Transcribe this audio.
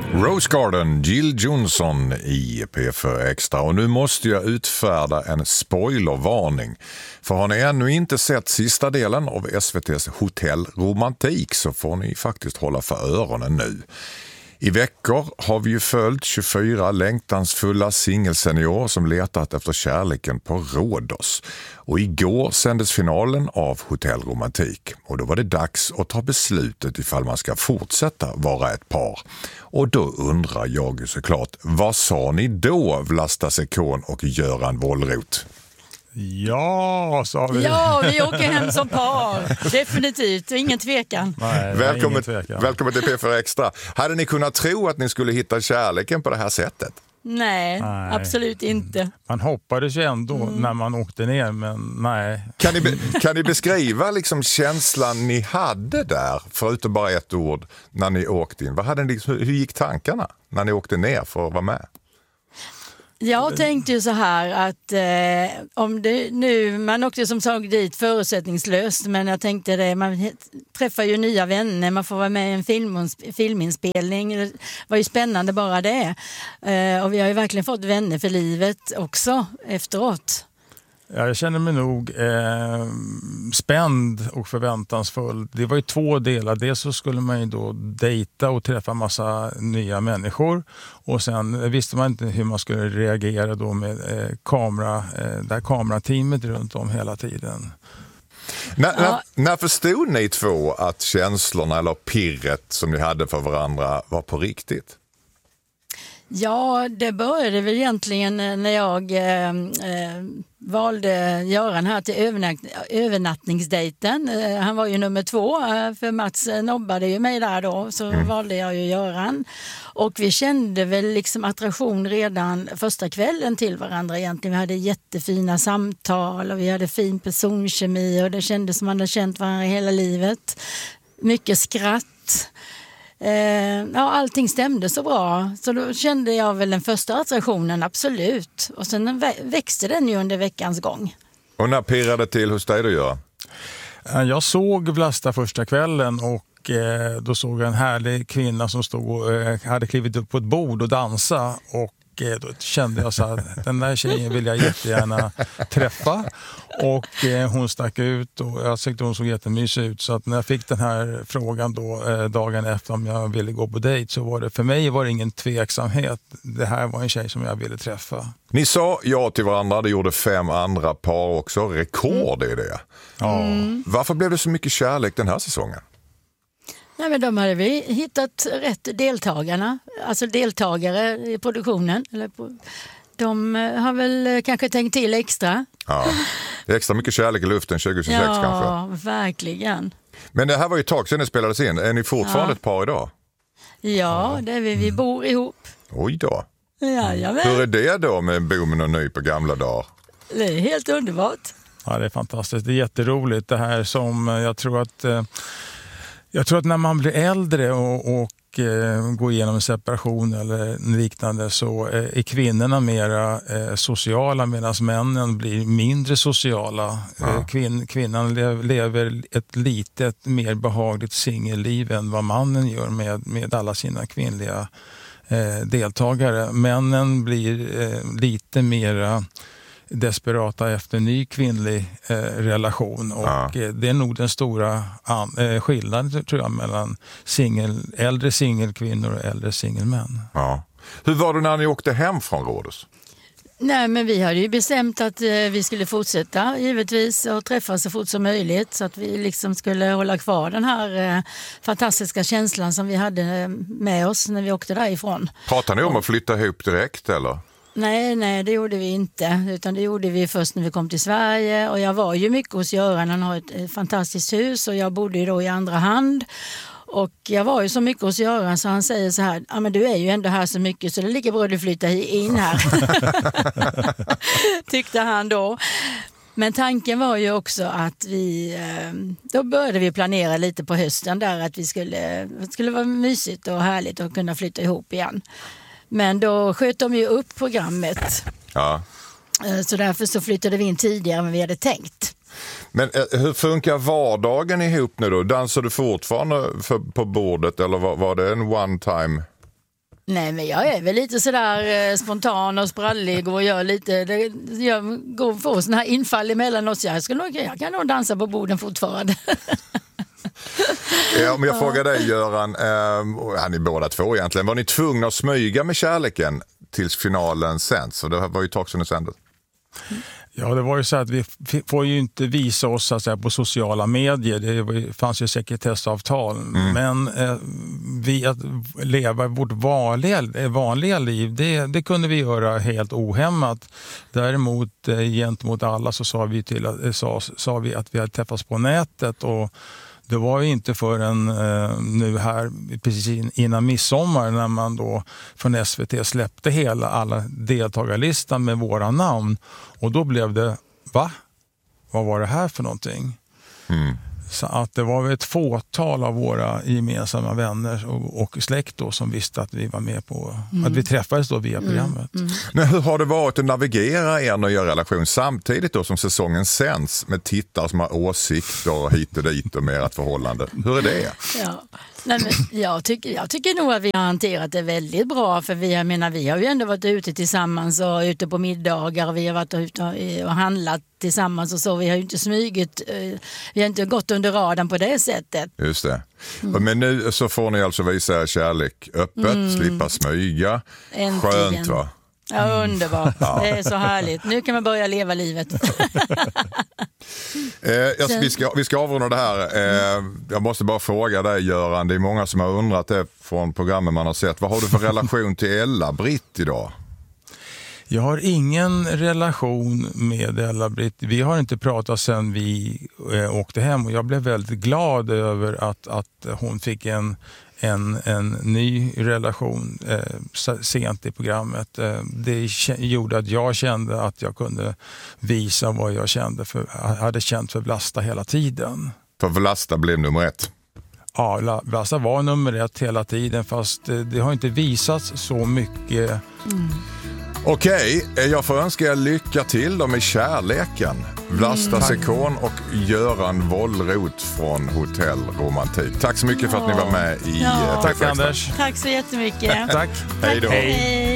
Rose Garden, Jill Johnson i P4 Extra. Och nu måste jag utfärda en spoilervarning. För har ni ännu inte sett sista delen av SVT:s Hotell Romantik så får ni faktiskt hålla för öronen nu. I veckor har vi ju följt 24 längtansfulla singelseniorer som letat efter kärleken på Rhodos. Och igår sändes finalen av Hotell Romantik. Och då var det dags att ta beslutet ifall man ska fortsätta vara ett par. Och då undrar jag ju såklart, vad sa ni då, Vlasta Sekon och Göran Wollroth? Ja, sa vi. Ja, vi åker hem som par. Definitivt, ingen tvekan. Nej, Välkommen till P4 Extra. Hade ni kunnat tro att ni skulle hitta kärleken på det här sättet? Nej, absolut inte. Man hoppades ju ändå när man åkte ner, men nej. Kan ni beskriva liksom känslan ni hade där, förutom bara ett ord, när ni åkte in? Hur gick tankarna när ni åkte ner för att vara med? Jag tänkte ju så här att om det nu, man åkte som sagt dit förutsättningslöst, men jag tänkte det, man träffar ju nya vänner, man får vara med i en filminspelning, det var ju spännande bara det. Och vi har ju verkligen fått vänner för livet också efteråt. Ja, jag känner mig nog spänd och förväntansfull. Det var ju två delar. Dels så skulle man ju då dejta och träffa massa nya människor. Och sen visste man inte hur man skulle reagera då med där kamerateamet runt om hela tiden. När förstod ni två att känslorna eller pirret som ni hade för varandra var på riktigt? Ja, det började väl egentligen när jag valde Göran här till övernattningsdejten. Han var ju nummer 2, för Mats nobbade ju mig där då, så valde jag ju Göran. Och vi kände väl liksom attraktion redan första kvällen till varandra egentligen. Vi hade jättefina samtal och vi hade fin personkemi och det kändes som man hade känt varandra hela livet. Mycket skratt. Ja, allting stämde så bra. Så då kände jag väl den första attraktionen, absolut. Och sen växte den ju under veckans gång. Och när pirrade till hos dig då, Göran? Jag såg Vlasta första kvällen och då såg jag en härlig kvinna som stod och hade klivit upp på ett bord och dansa. Och då kände jag så här, den där tjejen vill jag jättegärna träffa. Och hon stack ut och jag tyckte hon såg jättemysig ut. Så att när jag fick den här frågan då dagen efter om jag ville gå på dejt, så var det, för mig var det ingen tveksamhet. Det här var en tjej som jag ville träffa. Ni sa ja till varandra, det gjorde 5 andra par också. Rekord är det. Ja. Varför blev det så mycket kärlek den här säsongen? Nej, men de hade vi hittat rätt deltagarna, alltså deltagare i produktionen. De har väl kanske tänkt till extra. Ja, det är extra mycket kärlek i luften 2026 kanske. Ja, verkligen. Men det här var ju ett tag sedan det spelades in. Är ni fortfarande ett par idag? Ja, det är vi bor ihop. Oj då. Jajamän. Hur är det då med bo med någon ny på gamla dagar? Det är helt underbart. Ja, det är fantastiskt. Det är jätteroligt. Det här som jag tror att när man blir äldre och går igenom en separation eller liknande, så är kvinnorna mera sociala medan männen blir mindre sociala. Ja. Kvinnan lever ett litet mer behagligt singelliv än vad mannen gör med alla sina kvinnliga deltagare. Männen blir lite mera desperata efter ny kvinnlig relation och det är nog den stora skillnaden tror jag mellan äldre singelkvinnor och äldre singelmän. Ja. Hur var det när ni åkte hem från Rhodos? Nej, men vi hade ju bestämt att vi skulle fortsätta givetvis och träffas så fort som möjligt, så att vi liksom skulle hålla kvar den här fantastiska känslan som vi hade med oss när vi åkte därifrån. Pratade ni om att flytta ihop direkt eller? Nej, det gjorde vi inte, utan det gjorde vi först när vi kom till Sverige, och jag var ju mycket hos Göran, han har ett fantastiskt hus och jag bodde ju då i andra hand. Och jag var ju så mycket hos Göran så han säger så här, ja men du är ju ändå här så mycket så det är lika bra att du flyttar in här. Tyckte han då. Men tanken var ju också att då började vi planera lite på hösten där att det skulle vara mysigt och härligt att kunna flytta ihop igen. Men då sköt de ju upp programmet. Ja. Så därför så flyttade vi in tidigare än vi hade tänkt. Men hur funkar vardagen ihop nu då? Dansar du fortfarande på bordet eller var det en one time? Nej, men jag är väl lite sådär spontan och sprallig och gör lite, jag går på sådana här infall emellanåt. Jag kan nog dansa på borden fortfarande. Om jag frågar dig, Göran, ni båda två egentligen, var ni tvungna att smyga med kärleken tills finalen sen? Så det var ju ett tag sedan det sändes. Ja, det var ju så att vi får ju inte visa oss så att säga, på sociala medier. Det fanns ju sekretessavtal. Men att leva vårt vanliga liv, det kunde vi göra helt ohämmat. Däremot gentemot alla så sa vi att vi hade träffats på nätet, och det var ju inte förrän nu här precis innan midsommar när man då från SVT släppte alla deltagarlistan med våra namn. Och då blev det, va? Vad var det här för någonting? Så att det var ett fåtal av våra gemensamma vänner och släkt då som visste att vi var med på, att vi träffades då via programmet. Men hur har det varit att navigera er nya relation samtidigt då som säsongen sänds med tittare som har åsikter hit och dit och med ert förhållande? Hur är det? Ja. Nej, men jag tycker nog att vi har hanterat det väldigt bra, för vi har ju ändå varit ute tillsammans och ute på middagar, och vi har varit ute och handlat tillsammans och så. Vi har ju inte smygit, vi har inte gått under radarn på det sättet. Just det. Men nu så får ni alltså visa kärlek öppet, slippa smyga. Äntligen. Skönt, va? Ja, underbart. Ja. Det är så härligt. Nu kan man börja leva livet. Vi ska avrunda det här. Jag måste bara fråga dig, Göran. Det är många som har undrat det från programmen man har sett. Vad har du för relation till Ella-Britt idag? Jag har ingen relation med Ella-Britt. Vi har inte pratat sedan vi åkte hem, och jag blev väldigt glad över att hon fick en ny relation sent i programmet. Det gjorde att jag kände att jag kunde visa vad jag hade känt för Vlasta hela tiden. För Vlasta blev nummer 1? Ja, Vlasta var nummer 1 hela tiden, fast det har inte visats så mycket. Okej, jag får önska er lycka till då med kärleken. Vlasta Sekon och Göran Wollroth från Hotell Romantik. Tack så mycket för att ni var med i Tack Anders. Tack så jättemycket. Tack. Hej då. Hej.